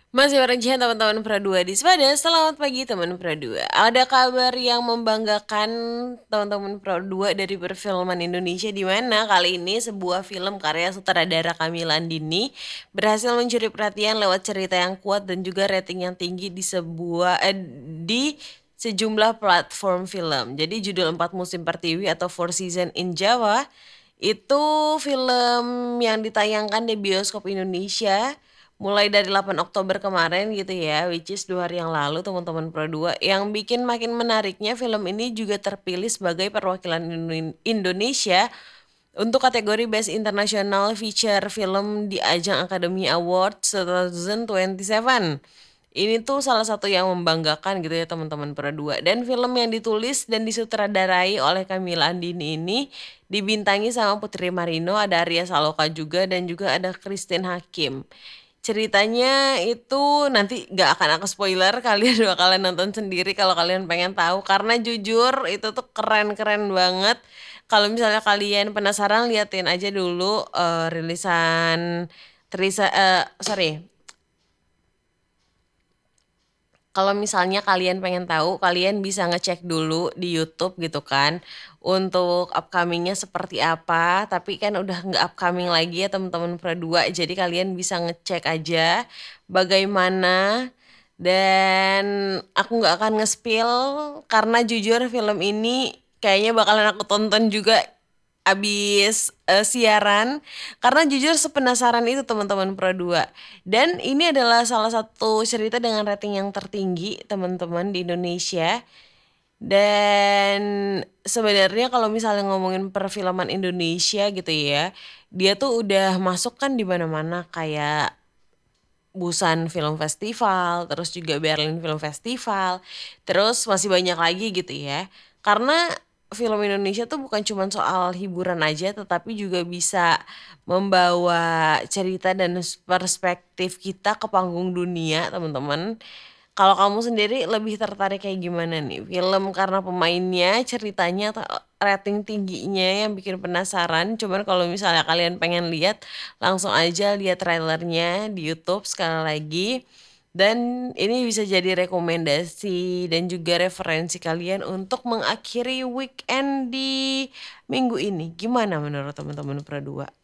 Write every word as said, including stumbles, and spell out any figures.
Masih berjalan teman-teman Pro dua di Sepada. Selamat pagi teman Pro dua. Ada kabar yang membanggakan teman-teman Pro dua dari perfilman Indonesia, di mana kali ini sebuah film karya sutradara Kamila Andini berhasil mencuri perhatian lewat cerita yang kuat dan juga rating yang tinggi di sebuah eh, di sejumlah platform film. Jadi judul Empat Musim Pertiwi atau Four Season in Jawa itu film yang ditayangkan di bioskop Indonesia mulai dari delapan Oktober kemarin gitu ya, which is dua hari yang lalu teman-teman Pro dua. Yang bikin makin menariknya, film ini juga terpilih sebagai perwakilan Indo- Indonesia untuk kategori Best International Feature Film di ajang Academy Awards dua ribu dua puluh tujuh. Ini tuh salah satu yang membanggakan gitu ya teman-teman Pro dua. Dan film yang ditulis dan disutradarai oleh Kamila Andini ini dibintangi sama Putri Marino, ada Arya Saloka juga, dan juga ada Christine Hakim. Ceritanya itu nanti gak akan aku spoiler, kalian bakalan nonton sendiri kalau kalian pengen tahu. Karena jujur itu tuh keren-keren banget. Kalau misalnya kalian penasaran, liatin aja dulu eh, rilisan Terisa, eh, sorry, kalau misalnya kalian pengen tahu, kalian bisa ngecek dulu di YouTube gitu kan, untuk upcomingnya seperti apa. Tapi kan udah nggak upcoming lagi ya teman-teman Pro dua, jadi kalian bisa ngecek aja bagaimana. Dan aku nggak akan nge-spill karena jujur film ini kayaknya bakalan aku tonton juga abis eh, siaran, karena jujur sepenasaran itu teman-teman Pro dua. Dan ini adalah salah satu cerita dengan rating yang tertinggi teman-teman di Indonesia. Dan sebenarnya kalau misalnya ngomongin perfilman Indonesia gitu ya, dia tuh udah masuk kan di mana-mana, kayak Busan Film Festival, terus juga Berlin Film Festival, terus masih banyak lagi gitu ya. Karena film Indonesia tuh bukan cuma soal hiburan aja, tetapi juga bisa membawa cerita dan perspektif kita ke panggung dunia, teman-teman. Kalau kamu sendiri lebih tertarik kayak gimana nih? Film karena pemainnya, ceritanya, atau rating tingginya yang bikin penasaran? Cuman kalau misalnya kalian pengen lihat, langsung aja lihat trailernya di YouTube sekali lagi. Dan ini bisa jadi rekomendasi dan juga referensi kalian untuk mengakhiri weekend di minggu ini. Gimana menurut teman-teman Pro dua?